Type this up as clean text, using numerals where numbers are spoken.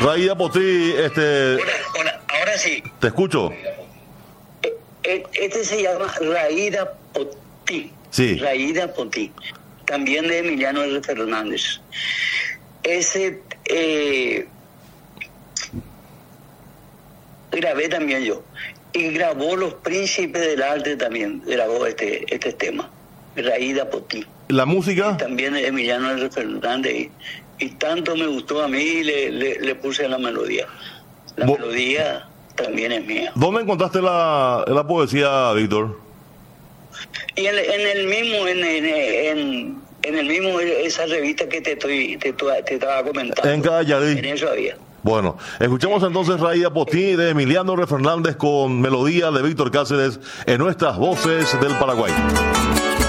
Raida Potí, Hola, ahora sí. te escucho. Este se llama Raida Potí. Sí. Raida Potí. También de Emiliano R. Fernández. Ese grabé también yo. Y grabó Los Príncipes del Arte también. Grabó este tema. Raida Potí. ¿La música? También de Emiliano R. Fernández. Y tanto me gustó a mí, le puse la melodía. La melodía también es mía. ¿Dónde encontraste la poesía, Víctor? Y en el mismo esa revista que te estaba comentando. En Callarí. En eso había. Bueno, escuchemos entonces Raida Potí de Emiliano R. Fernández con melodía de Víctor Cáceres en nuestras voces del Paraguay.